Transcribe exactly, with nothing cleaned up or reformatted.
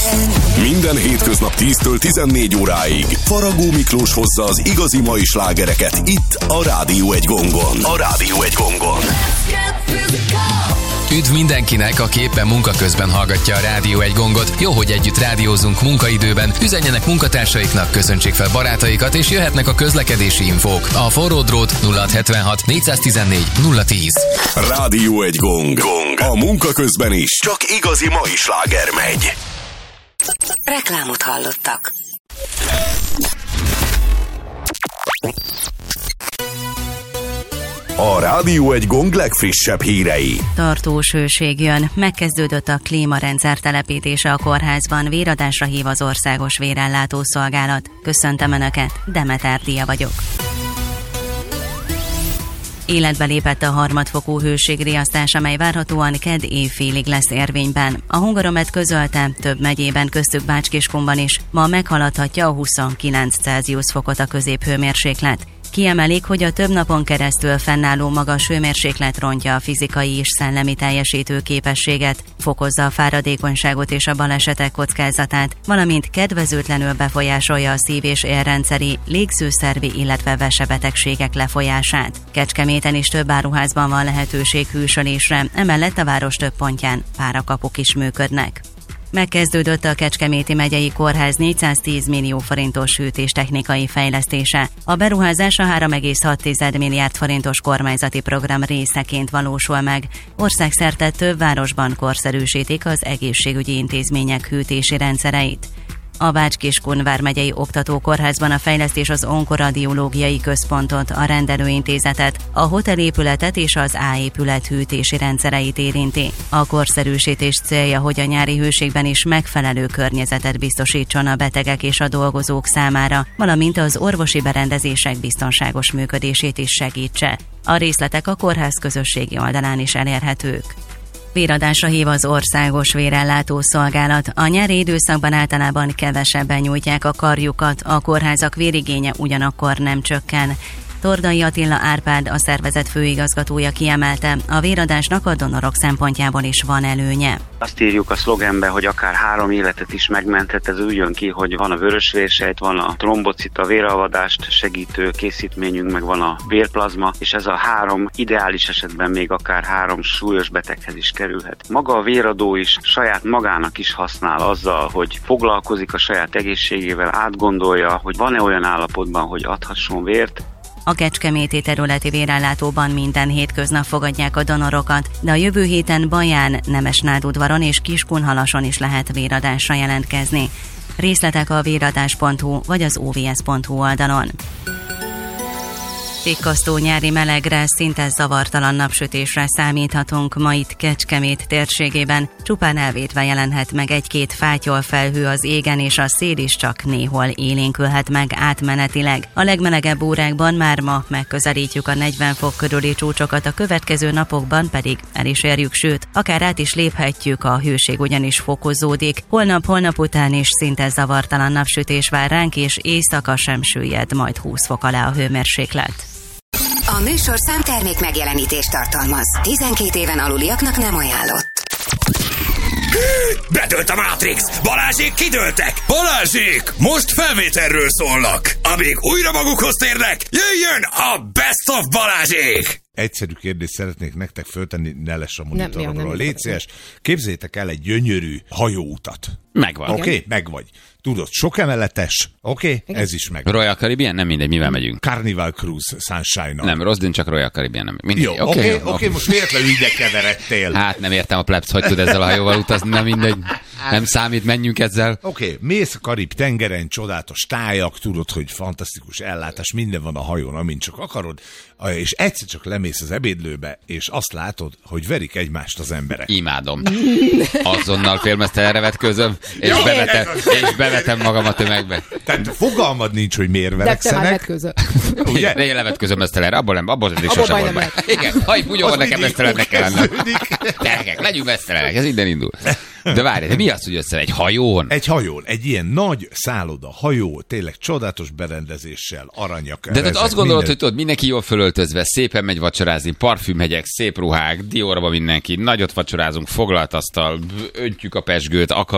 Minden hétköznap tíztől tizennégy óráig Faragó Miklós hozza az igazi mai slágereket itt a Rádió egy gongon. A Rádió egy gongon. Üdv mindenkinek, aki éppen munka közben hallgatja a Rádió egy gongot. Jó, hogy együtt rádiózunk munkaidőben. Üzenjenek munkatársaiknak, köszöntsék fel barátaikat, és jöhetnek a közlekedési infók. A forró drót nulla hetvenhat négyszáztizennégy nulla tíz. Rádió egy gong. gong. A munka közben is csak igazi mai sláger megy. Reklámot hallottak. A Rádió egy gong legfrissebb hírei. Tartós hőség jön. Megkezdődött a klímarendszer telepítése a kórházban. Véradásra hív az Országos Vérellátó Szolgálat. Köszöntöm Önöket, Demeter Dia vagyok. Életbe lépett a harmadfokú hőségriasztás, amely várhatóan kedd éjfélig lesz érvényben. A Hungaromet közölte, több megyében, köztük Bács-Kiskunban is ma meghaladhatja a huszonkilenc Celsius fokot a középhőmérséklet. Kiemelik, hogy a több napon keresztül fennálló magas hőmérséklet rontja a fizikai és szellemi teljesítő képességet, fokozza a fáradékonyságot és a balesetek kockázatát, valamint kedvezőtlenül befolyásolja a szív- és élrendszeri, légzőszervi, illetve vesebetegségek lefolyását. Kecskeméten is több áruházban van lehetőség hűsölésre, emellett a város több pontján párakapuk is működnek. Megkezdődött a Kecskeméti megyei kórház négyszáztíz millió forintos hűtéstechnikai fejlesztése. A beruházás a három egész hat milliárd forintos kormányzati program részeként valósul meg. Országszerte több városban korszerűsítik az egészségügyi intézmények hűtési rendszereit. A Bács-Kiskun vármegyei oktatókórházban a fejlesztés az onkoradiológiai központot, a rendelőintézetet, a hotelépületet és az A épület hűtési rendszereit érinti. A korszerűsítés célja, hogy a nyári hőségben is megfelelő környezetet biztosítson a betegek és a dolgozók számára, valamint az orvosi berendezések biztonságos működését is segítse. A részletek a kórház közösségi oldalán is elérhetők. Véradásra hív az Országos Vérellátó Szolgálat. A nyári időszakban általában kevesebben nyújtják a karjukat, a kórházak vérigénye ugyanakkor nem csökken. Tordai Attila Árpád, a szervezet főigazgatója kiemelte, a véradásnak a donorok szempontjából is van előnye. Azt írjuk a szlogenbe, hogy akár három életet is megmenthet, ez úgy jön ki, hogy van a vörösvérsejt, van a trombocita, véralvadást segítő készítményünk, meg van a vérplazma, és ez a három ideális esetben még akár három súlyos beteghez is kerülhet. Maga a véradó is saját magának is használ azzal, hogy foglalkozik a saját egészségével, átgondolja, hogy van-e olyan állapotban, hogy adhasson vért. A kecskeméti területi vérellátóban minden hétköznap fogadják a donorokat, de a jövő héten Baján, Nemesnádudvaron és Kiskunhalason is lehet véradásra jelentkezni. Részletek a véradás pont hu vagy az o vé es pont hu oldalon. Tikkasztó nyári melegre, szinte zavartalan napsütésre számíthatunk ma itt Kecskemét térségében. Csupán elvétve jelenhet meg egy-két fátyolfelhő az égen, és a szél is csak néhol élénkülhet meg átmenetileg. A legmelegebb órákban már ma megközelítjük a negyven fok körüli csúcsokat, a következő napokban pedig el is érjük, sőt, akár át is léphetjük, a hőség ugyanis fokozódik. Holnap-holnap után is szinte zavartalan napsütés vár ránk, és éjszaka sem süllyed majd húsz fok alá a hőmérséklet. A műsorszám termék megjelenítést tartalmaz. tizenkét éven aluliaknak nem ajánlott. Bedőlt a Matrix! Balázsék kidőltek! Balázsék! Most felvételről szólnak! Amíg újra magukhoz térnek, jöjjön a Best of Balázsék! Egyszerű kérdést szeretnék nektek föltenni, ne lesz a monitoromról. Nem, nem, Légy szíves, képzeljétek el egy gyönyörű hajóutat. Megvan. Oké, okay? Megvagy. Tudod, sok emeletes, oké, okay? Ez is meg. Royal Caribbean? Nem mindegy, mivel megyünk. Carnival Cruise Sunshine-nal. Nem, Rosdin, csak Royal Caribbean. Nem. Mindegy. Jó, oké, okay, okay, okay, most véletlenül ide keveredtél. Hát nem értem a plebsz, hogy tud ezzel a hajóval utazni, nem mindegy. Nem számít, menjünk ezzel. Oké, okay, mész a Karib tengeren, csodálatos tájak, tudod, hogy fantasztikus ellátás, minden van a hajón, amint csak akarod, és egyszer csak lemész az ebédlőbe, és azt látod, hogy verik egymást az emberek. Imádom. Azonnal félmeztelenre vetközöm, és, ja, bevetem, és bevetem magam a tömegbe. Tehát fogalmad nincs, hogy miért verekszenek. Ugye? Én levetközöm mesztelenre, abból nem, abból is sosem volt meg. Igen, ha itt ugyan nekem mesztelennek kell lennem. Gyerekek, legyünk mesztelenek, ez innen indul. De várj, de mi az, hogy össze egy hajón? Egy hajón, egy ilyen nagy szálloda hajó, tényleg csodálatos berendezéssel, aranyak. De tehát azt gondolod, minden... hogy tudod, mindenki jól fölöltözve, szépen megy vacsorázni, parfümhegyek, szép ruhák, Diorba mindenki, nagyot vacsorázunk, foglalt asztal, öntjük a pezsgőt,